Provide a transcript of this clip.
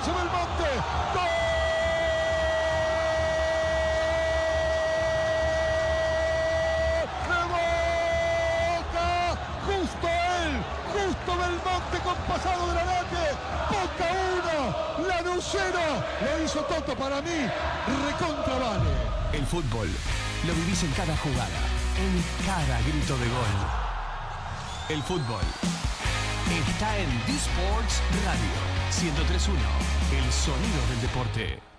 Lorenzo Belmonte. ¡Gol! ¡Rebota! Justo él, justo Belmonte con pasado Granate. Boca 1, Lanús 0. Lo hizo Toto para mí. Recontra vale. El fútbol lo vivís en cada jugada, en cada grito de gol. El fútbol está en D-Sports Radio 103.1, el sonido del deporte.